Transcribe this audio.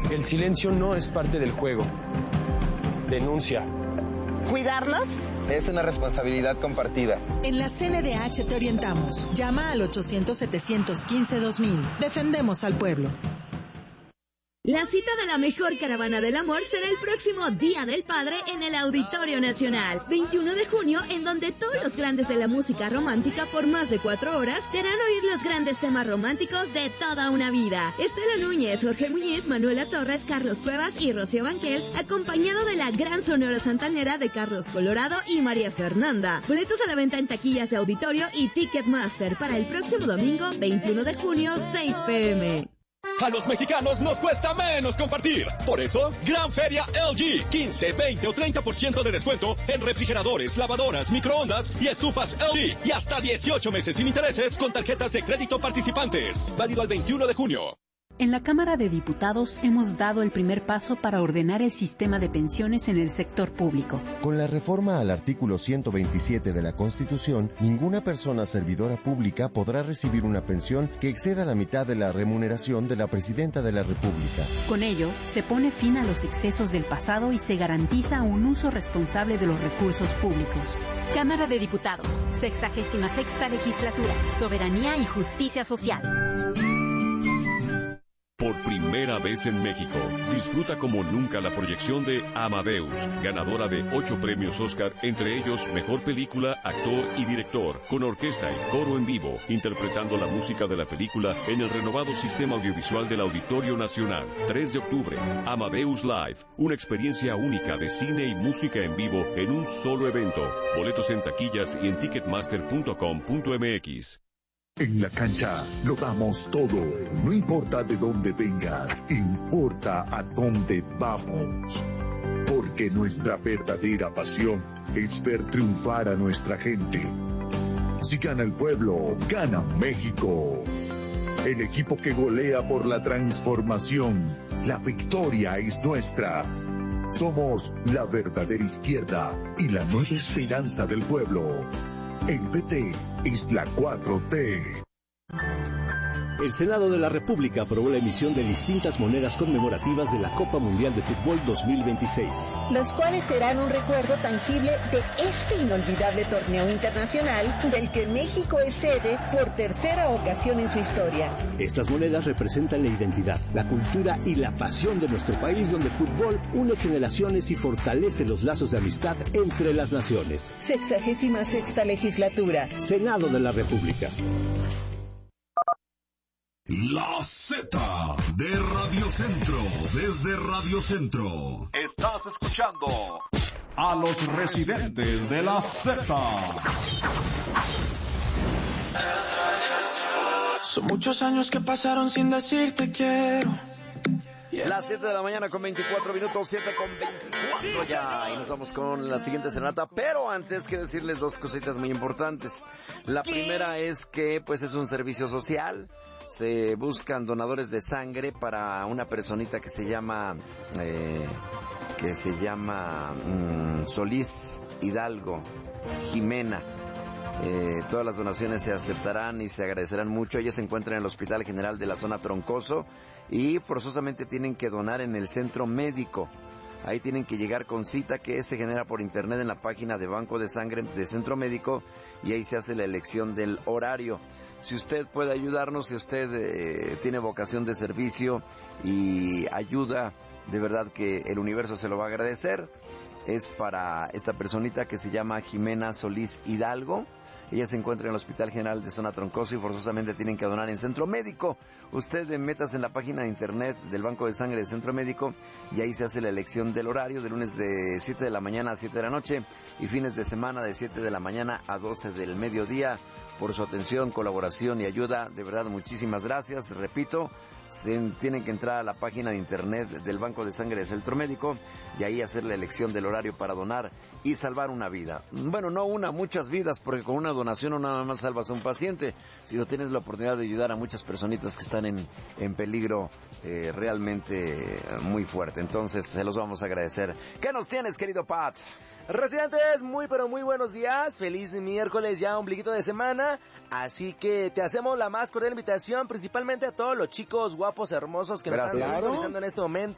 El silencio no es parte del juego. Denuncia. ¿Cuidarlos? Es una responsabilidad compartida. En la CNDH te orientamos. Llama al 800-715-2000. Defendemos al pueblo. La cita de la mejor caravana del amor será el próximo Día del Padre en el Auditorio Nacional, 21 de junio, en donde todos los grandes de la música romántica por más de 4 horas te harán oír los grandes temas románticos de toda una vida. Estela Núñez, Jorge Muñiz, Manuela Torres, Carlos Cuevas y Rocío Banquels, acompañado de la gran sonora santanera de Carlos Colorado y María Fernanda. Boletos a la venta en taquillas de Auditorio y Ticketmaster para el próximo domingo, 21 de junio, 6 p.m. A los mexicanos nos cuesta menos compartir. Por eso, Gran Feria LG. 15, 20 o 30% de descuento en refrigeradores, lavadoras, microondas y estufas LG. Y hasta 18 meses sin intereses con tarjetas de crédito participantes. Válido al 21 de junio. En la Cámara de Diputados hemos dado el primer paso para ordenar el sistema de pensiones en el sector público. Con la reforma al artículo 127 de la Constitución, ninguna persona servidora pública podrá recibir una pensión que exceda la mitad de la remuneración de la Presidenta de la República. Con ello, se pone fin a los excesos del pasado y se garantiza un uso responsable de los recursos públicos. Cámara de Diputados, 66ª Legislatura, Soberanía y Justicia Social. Por primera vez en México, disfruta como nunca la proyección de Amadeus, ganadora de 8 premios Oscar, entre ellos Mejor Película, Actor y Director, con orquesta y coro en vivo, interpretando la música de la película en el renovado sistema audiovisual del Auditorio Nacional. 3 de octubre, Amadeus Live, una experiencia única de cine y música en vivo en un solo evento. Boletos en taquillas y en ticketmaster.com.mx. En la cancha lo damos todo. No importa de dónde vengas, importa a dónde vamos. Porque nuestra verdadera pasión es ver triunfar a nuestra gente. Si gana el pueblo, gana México. El equipo que golea por la transformación. La victoria es nuestra. Somos la verdadera izquierda y la nueva esperanza del pueblo. El PT es la 4T. El Senado de la República aprobó la emisión de distintas monedas conmemorativas de la Copa Mundial de Fútbol 2026. Los cuales serán un recuerdo tangible de este inolvidable torneo internacional del que México es sede por tercera ocasión en su historia. Estas monedas representan la identidad, la cultura y la pasión de nuestro país, donde el fútbol une generaciones y fortalece los lazos de amistad entre las naciones. 66ª Legislatura. Senado de la República. La Z de Radio Centro, desde Radio Centro. Estás escuchando a los residentes de la Z. Son muchos años que pasaron sin decirte quiero. Las 7 de la mañana con 24 minutos, 7 con 24 ya. Y nos vamos con la siguiente serenata. Pero antes quiero decirles 2 cositas muy importantes. La primera es que pues es un servicio social. Se buscan donadores de sangre para una personita que se llama Solís Hidalgo Jimena. Todas las donaciones se aceptarán y se agradecerán mucho. Ella se encuentra en el Hospital General de la Zona Troncoso y forzosamente tienen que donar en el centro médico. Ahí tienen que llegar con cita que se genera por internet en la página de Banco de Sangre de Centro Médico y ahí se hace la elección del horario. Si usted puede ayudarnos, si usted tiene vocación de servicio y ayuda, de verdad que el universo se lo va a agradecer. Es para esta personita que se llama Jimena Solís Hidalgo. Ella se encuentra en el Hospital General de Zona Troncoso y forzosamente tienen que donar en Centro Médico. Usted métase en la página de internet del Banco de Sangre de Centro Médico y ahí se hace la elección del horario de lunes de 7 de la mañana a 7 de la noche y fines de semana de 7 de la mañana a 12 del mediodía. Por su atención, colaboración y ayuda, de verdad muchísimas gracias. Repito, tienen que entrar a la página de internet del Banco de Sangre de Centro Médico y ahí hacer la elección del horario para donar y salvar una vida. Bueno, no una, muchas vidas, porque con una donación no nada más salvas a un paciente, sino tienes la oportunidad de ayudar a muchas personitas que están en peligro realmente muy fuerte. Entonces, se los vamos a agradecer. ¿Qué nos tienes, querido Pat? Residentes, muy pero muy buenos días. Feliz miércoles, ya ombliguito de semana. Así que te hacemos la más cordial invitación, principalmente a todos los chicos guapos, hermosos que nos están visualizando en este momento.